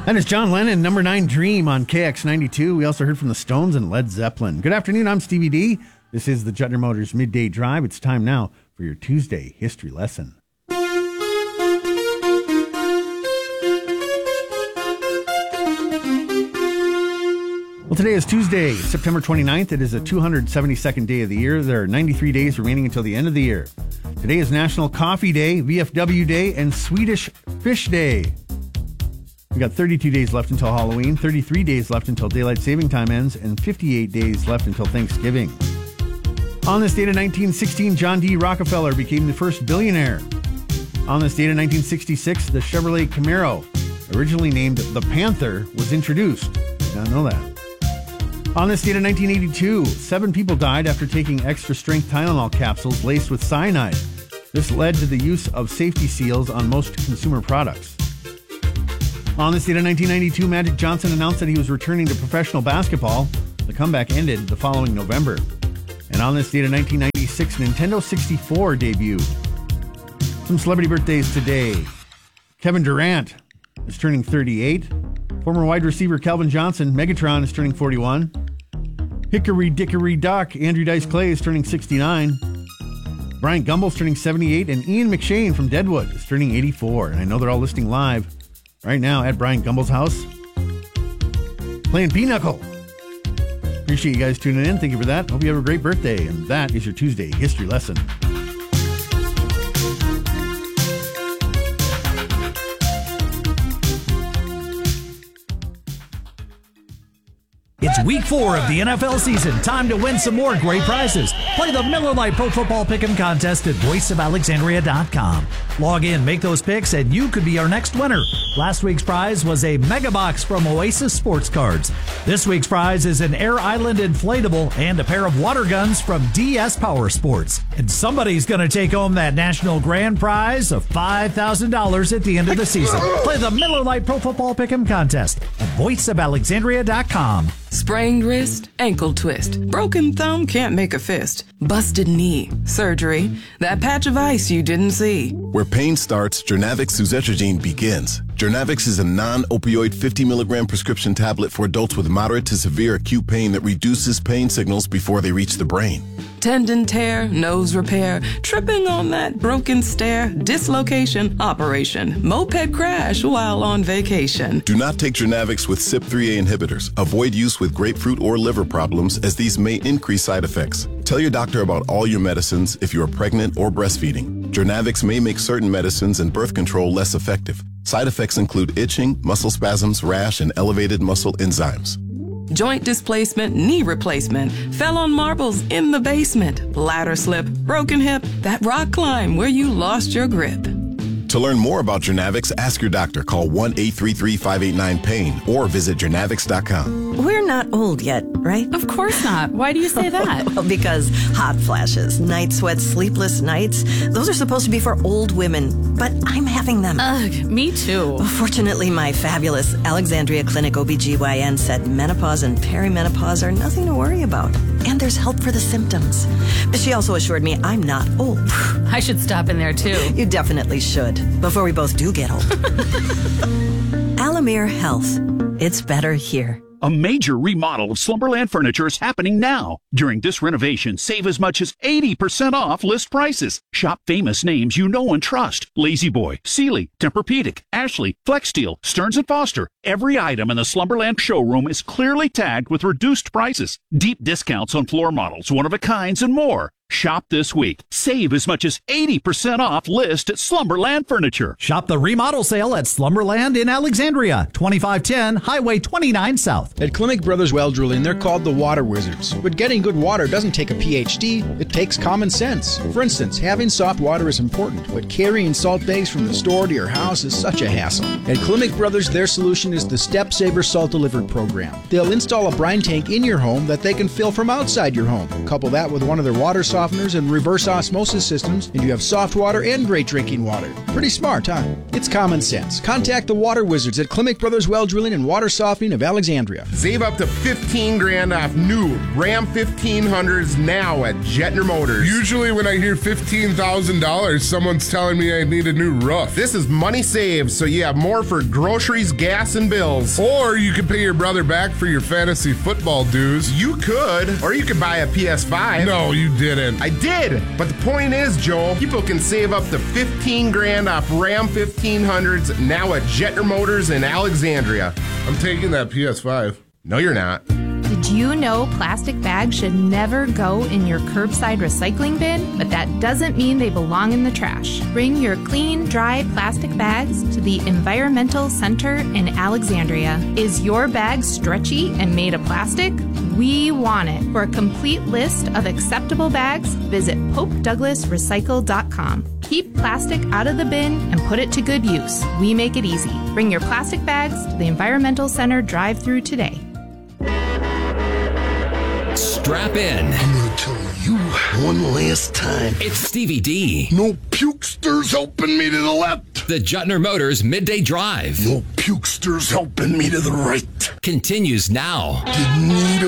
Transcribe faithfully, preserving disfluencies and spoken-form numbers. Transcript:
That is John Lennon, number nine Dream on K X ninety-two. We also heard from the Stones and Led Zeppelin. Good afternoon, I'm Stevie D. This is the Juttner Motors Midday Drive. It's time now for your Tuesday history lesson. Well, today is Tuesday, September twenty-ninth. It is the two hundred seventy-second day of the year. There are ninety-three days remaining until the end of the year. Today is National Coffee Day, V F W Day, and Swedish Fish Day. We got thirty-two days left until Halloween, thirty-three days left until Daylight Saving Time ends, and fifty-eight days left until Thanksgiving. On this date in nineteen sixteen, John D. Rockefeller became the first billionaire. On this date in nineteen sixty-six, the Chevrolet Camaro, originally named the Panther, was introduced. Did not know that. On this date in nineteen eighty-two, seven people died after taking extra-strength Tylenol capsules laced with cyanide. This led to the use of safety seals on most consumer products. On this date in nineteen ninety-two, Magic Johnson announced that he was returning to professional basketball. The comeback ended the following November. And on this date in nineteen ninety-six, Nintendo sixty-four debuted. Some celebrity birthdays today. Kevin Durant is turning thirty-eight. Former wide receiver Calvin Johnson, Megatron, is turning forty-one. Hickory Dickory Dock, Andrew Dice Clay is turning sixty-nine. Bryant Gumbel's turning seventy-eight. And Ian McShane from Deadwood is turning eighty-four. And I know they're all listening live right now at Bryant Gumbel's house, playing Pinochle. Appreciate you guys tuning in. Thank you for that. Hope you have a great birthday. And that is your Tuesday history lesson. It's week four of the N F L season. Time to win some more great prizes. Play the Miller Lite Pro Football Pick'em contest at voice of alexandria dot com. Log in, make those picks, and you could be our next winner. Last week's prize was a mega box from Oasis Sports Cards. This week's prize is an Air Island inflatable and a pair of water guns from D S Power Sports. And somebody's going to take home that national grand prize of five thousand dollars at the end of the season. Play the Miller Lite Pro Football Pick'em contest at voice of alexandria dot com. Sprained wrist, ankle twist, broken thumb, can't make a fist, busted knee, surgery, that patch of ice you didn't see. Where pain starts, Jernavix suzetrigine begins. Jernavix is a non-opioid fifty milligram prescription tablet for adults with moderate to severe acute pain that reduces pain signals before they reach the brain. Tendon tear, nose repair, tripping on that broken stair, dislocation, operation, moped crash while on vacation. Do not take Jernavix with C Y P three A inhibitors. Avoid use with grapefruit or liver problems, as these may increase side effects. Tell your doctor about all your medicines if you are pregnant or breastfeeding. Jernavix may make certain medicines and birth control less effective. Side effects include itching, muscle spasms, rash, and elevated muscle enzymes. Joint displacement, knee replacement, fell on marbles in the basement, ladder slip, broken hip, that rock climb where you lost your grip. To learn more about Jernavix, ask your doctor. Call one eight three three, five eight nine, pain or visit jernavix dot com. We're not old yet, right? Of course not. Why do you say that? Well, because hot flashes, night sweats, sleepless nights, those are supposed to be for old women, but I'm having them. Ugh, me too. Fortunately, my fabulous Alexandria Clinic O B G Y N said menopause and perimenopause are nothing to worry about. And there's help for the symptoms. But she also assured me I'm not old. I should stop in there too. You definitely should, before we both do get old. Alamere Health. It's better here. A major remodel of Slumberland Furniture is happening now. During this renovation, save as much as eighty percent off list prices. Shop famous names you know and trust. Lazy Boy, Sealy, Tempur-Pedic, Ashley, Flexsteel, Stearns and Foster. Every item in the Slumberland showroom is clearly tagged with reduced prices. Deep discounts on floor models, one-of-a-kinds, and more. Shop this week. Save as much as eighty percent off list at Slumberland Furniture. Shop the remodel sale at Slumberland in Alexandria, twenty-five ten Highway twenty-nine South. At Klimek Brothers Well Drilling, they're called the Water Wizards. But getting good water doesn't take a P H D, it takes common sense. For instance, having soft water is important, but carrying salt bags from the store to your house is such a hassle. At Klimek Brothers, their solution is the Step Saver Salt Delivered program. They'll install a brine tank in your home that they can fill from outside your home. Couple that with one of their water softeners softeners and reverse osmosis systems, and you have soft water and great drinking water. Pretty smart, huh? It's common sense. Contact the Water Wizards at Klimek Brothers Well Drilling and Water Softening of Alexandria. Save up to fifteen grand off new Ram fifteen hundreds now at Jetner Motors. Usually when I hear fifteen thousand dollars, someone's telling me I need a new roof. This is money saved, so you have more for groceries, gas, and bills. Or you could pay your brother back for your fantasy football dues. You could, or you could buy a P S five. No, you didn't. I did, but the point is, Joel, people can save up to fifteen grand off Ram fifteen hundreds now at Jetner Motors in Alexandria. I'm taking that P S five. No, you're not. Did you know plastic bags should never go in your curbside recycling bin? But that doesn't mean they belong in the trash. Bring your clean, dry plastic bags to the Environmental Center in Alexandria. Is your bag stretchy and made of plastic? We want it. For a complete list of acceptable bags, visit pope douglas recycle dot com. Keep plastic out of the bin and put it to good use. We make it easy. Bring your plastic bags to the Environmental Center drive-thru today. Strap in. I'm gonna tell you one last time. It's Stevie D. No pukesters helping me to the left. The Jutner Motors Midday Drive. No pukesters helping me to the right. Continues now. Didn't need